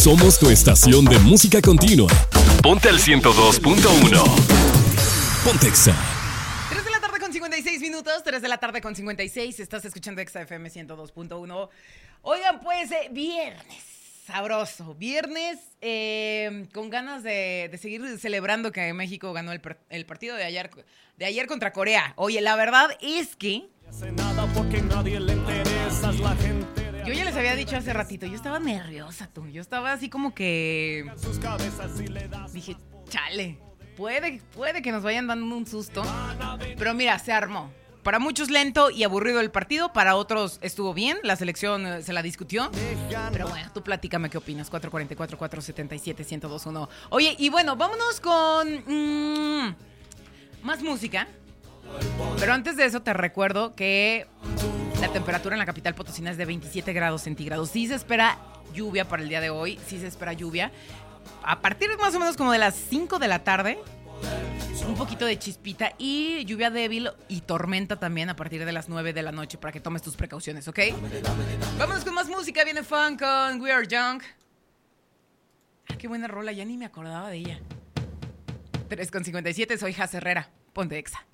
Somos tu estación de música continua. Ponte al 102.1. Ponte Exa. 3 de la tarde con 56 minutos, 3 de la tarde con 56. Estás escuchando Exa FM 102.1. Oigan, pues, viernes. Sabroso. Viernes con ganas de seguir celebrando que México ganó el partido de ayer contra Corea. Oye, la verdad es que yo ya les había dicho hace ratito, yo estaba nerviosa, tú. Yo estaba así como que dije, chale, puede que nos vayan dando un susto. Pero mira, se armó. Para muchos lento y aburrido el partido, para otros estuvo bien, la selección se la discutió. Pero bueno, tú platícame qué opinas, 444-477-1021. Oye, y bueno, vámonos con más música. Pero antes de eso te recuerdo que la temperatura en la capital potosina es de 27 grados centígrados. Sí se espera lluvia para el día de hoy, sí se espera lluvia. A partir más o menos como de las 5 de la tarde, un poquito de chispita y lluvia débil y tormenta también a partir de las 9 de la noche para que tomes tus precauciones, ¿ok? Vámonos con más música, viene Fun con We Are Young. Ah, qué buena rola, ya ni me acordaba de ella. 3:57, soy Jaz Herrera, ponte Exa.